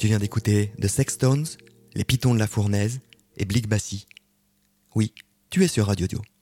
Tu viens d'écouter The Sextones, Les Pitons de la Fournaise et Blick Bassi. Oui, tu es sur Radio Dio.